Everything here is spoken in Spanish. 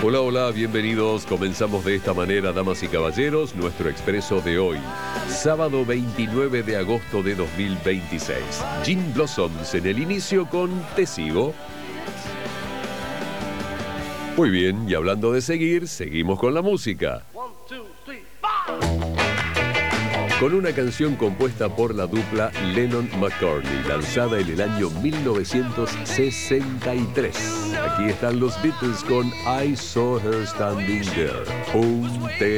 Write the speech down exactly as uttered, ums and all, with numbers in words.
Hola, hola, bienvenidos. Comenzamos de esta manera, damas y caballeros, nuestro expreso de hoy, sábado veintinueve de agosto de dos mil veintiséis. Gin Blossoms en el inicio con Te Sigo. Muy bien, y hablando de seguir, seguimos con la música. Con una canción compuesta por la dupla Lennon-McCartney, lanzada en el año mil novecientos sesenta y tres. Aquí están los Beatles con I Saw Her Standing There. Un